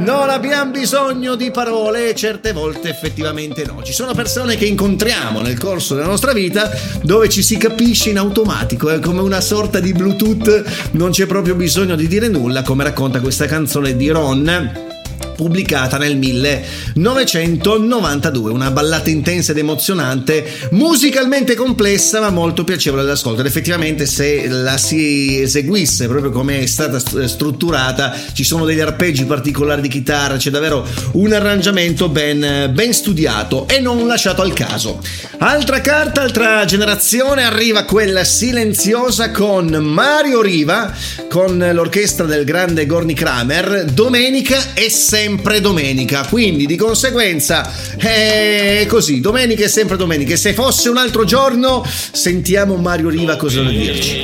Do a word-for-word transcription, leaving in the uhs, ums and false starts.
Non abbiamo bisogno di parole, certe volte effettivamente no. Ci sono persone che incontriamo nel corso della nostra vita dove ci si capisce in automatico, è come una sorta di Bluetooth, non c'è proprio bisogno di dire nulla, come racconta questa canzone di Ron, pubblicata nel millenovecentonovantadue, una ballata intensa ed emozionante, musicalmente complessa ma molto piacevole all'ascolto. Ed effettivamente, se la si eseguisse proprio come è stata strutturata, ci sono degli arpeggi particolari di chitarra, c'è davvero un arrangiamento ben, ben studiato e non lasciato al caso. Altra carta, altra generazione, arriva quella silenziosa con Mario Riva, con l'orchestra del grande Gorny Kramer. Domenica è sempre domenica, quindi di conseguenza è così, domenica è sempre domenica, e se fosse un altro giorno sentiamo Mario Riva cosa da dirci.